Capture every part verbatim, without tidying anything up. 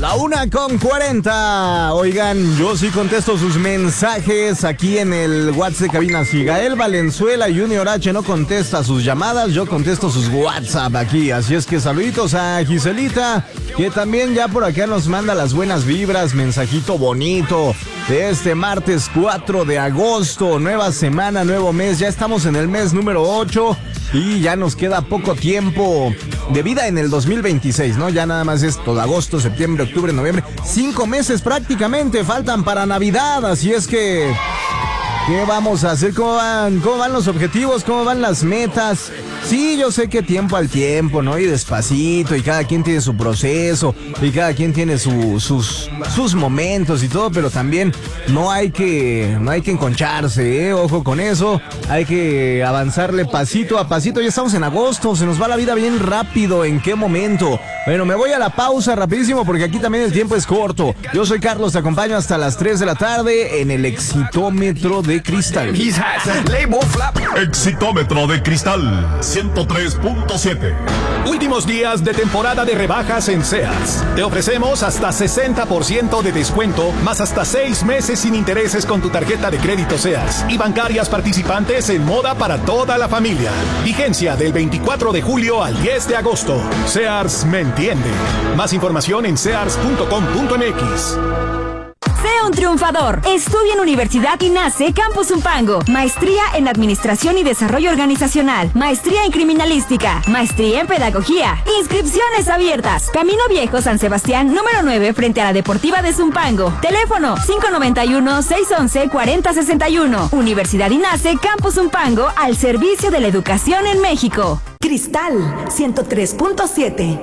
La una con cuarenta. Oigan, yo sí contesto sus mensajes aquí en el WhatsApp de cabina. Si Gael Valenzuela Junior H no contesta sus llamadas, yo contesto sus WhatsApp aquí. Así es que saluditos a Giselita, que también ya por acá nos manda las buenas vibras, mensajito bonito de este martes cuatro de agosto. Nueva semana, nuevo mes. Ya estamos en el mes número ocho y ya nos queda poco tiempo de vida en el dos mil veintiséis, ¿no? Ya nada más es todo agosto, septiembre, octubre, noviembre. Cinco meses prácticamente faltan para Navidad, así es que... ¿qué vamos a hacer? ¿Cómo van? ¿Cómo van los objetivos? ¿Cómo van las metas? Sí, yo sé que tiempo al tiempo, ¿no? Y despacito, y cada quien tiene su proceso, y cada quien tiene su, sus, sus momentos y todo, pero también no hay que, no hay que enconcharse, ¿eh? Ojo con eso, hay que avanzarle pasito a pasito. Ya estamos en agosto, se nos va la vida bien rápido. ¿En qué momento? Bueno, me voy a la pausa rapidísimo porque aquí también el tiempo es corto. Yo soy Carlos, te acompaño hasta las tres de la tarde en el Exitómetro de Cristal. Exitómetro de Cristal ciento tres punto siete. Últimos días de temporada de rebajas en Sears. Te ofrecemos hasta sesenta por ciento de descuento, más hasta seis meses sin intereses con tu tarjeta de crédito Sears y bancarias participantes en moda para toda la familia. Vigencia del veinticuatro de julio al diez de agosto. Sears me entiende. Más información en sears punto com punto m x. Sea un triunfador. Estudia en Universidad INACE Campus Zumpango. Maestría en Administración y Desarrollo Organizacional. Maestría en Criminalística. Maestría en Pedagogía. Inscripciones abiertas. Camino Viejo San Sebastián, número nueve, frente a la Deportiva de Zumpango. Teléfono cinco nueve uno, seis uno uno, cuatro cero seis uno. Universidad INACE Campus Zumpango, al servicio de la educación en México. Cristal ciento tres punto siete.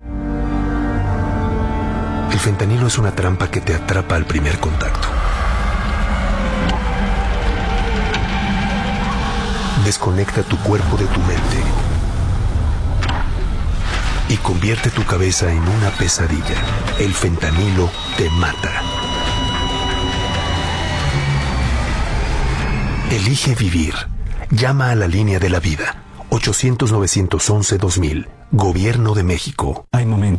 El fentanilo es una trampa que te atrapa al primer contacto. Desconecta tu cuerpo de tu mente y convierte tu cabeza en una pesadilla. El fentanilo te mata. Elige vivir. Llama a la línea de la vida. ochocientos, novecientos once, dos mil. Gobierno de México. Hay momentos